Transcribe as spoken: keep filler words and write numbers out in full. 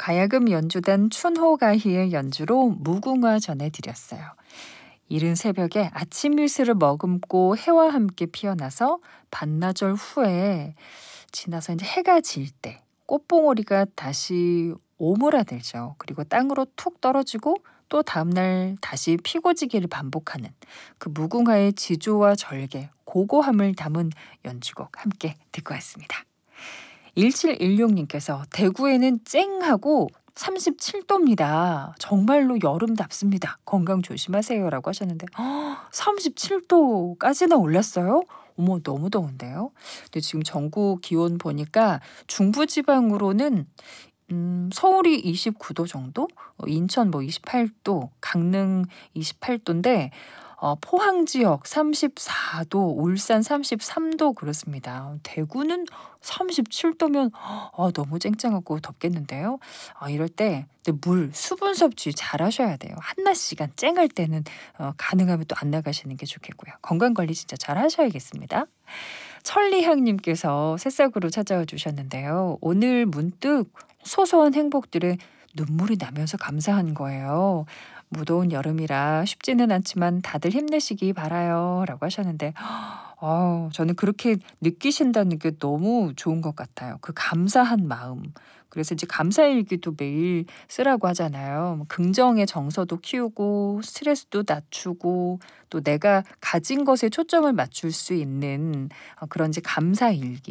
가야금 연주단 춘호가희의 연주로 무궁화 전해드렸어요. 이른 새벽에 아침 밀수를 머금고 해와 함께 피어나서 반나절 후에 지나서 이제 해가 질 때 꽃봉오리가 다시 오므라들죠. 그리고 땅으로 툭 떨어지고 또 다음날 다시 피고지기를 반복하는 그 무궁화의 지조와 절개, 고고함을 담은 연주곡 함께 듣고 왔습니다. 일칠일육님께서 대구에는 쨍하고 삼십칠 도입니다. 정말로 여름답습니다. 건강 조심하세요라고 하셨는데 삼십칠 도까지나 올랐어요? 어머, 너무 더운데요. 근데 지금 전국 기온 보니까 중부지방으로는 음, 서울이 이십구 도 정도, 어, 인천 뭐 이십팔 도, 강릉 이십팔 도인데 어, 포항 지역 삼십사 도, 울산 삼십삼 도 그렇습니다. 대구는 삼십칠 도면 어, 너무 쨍쨍하고 덥겠는데요. 어, 이럴 때 물, 수분 섭취 잘 하셔야 돼요. 한낮 시간 쨍할 때는 어, 가능하면 또 안 나가시는 게 좋겠고요. 건강관리 진짜 잘 하셔야겠습니다. 천리향님께서 새싹으로 찾아와 주셨는데요. 오늘 문득 소소한 행복들에 눈물이 나면서 감사한 거예요. 무더운 여름이라 쉽지는 않지만 다들 힘내시기 바라요. 라고 하셨는데 어, 저는 그렇게 느끼신다는 게 너무 좋은 것 같아요. 그 감사한 마음. 그래서 이제 감사일기도 매일 쓰라고 하잖아요. 뭐 긍정의 정서도 키우고 스트레스도 낮추고 또 내가 가진 것에 초점을 맞출 수 있는 어, 그런 이제 감사일기.